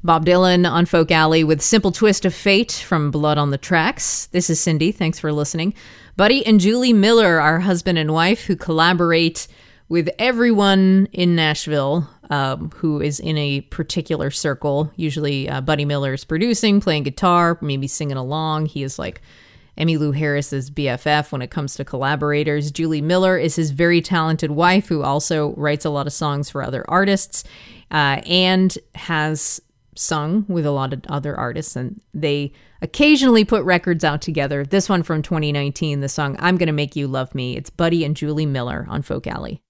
Bob Dylan on Folk Alley with Simple Twist of Fate from Blood on the Tracks. This is Cindy. Thanks for listening. Buddy and Julie Miller are husband and wife who collaborate with everyone in Nashville who is in a particular circle. Usually Buddy Miller is producing, playing guitar, maybe singing along. He is like Emmylou Harris's BFF when it comes to collaborators. Julie Miller is his very talented wife who also writes a lot of songs for other artists and has sung with a lot of other artists, and they occasionally put records out together. This one from 2019, the song I'm Gonna Make You Love Me. It's Buddy and Julie Miller on Folk Alley.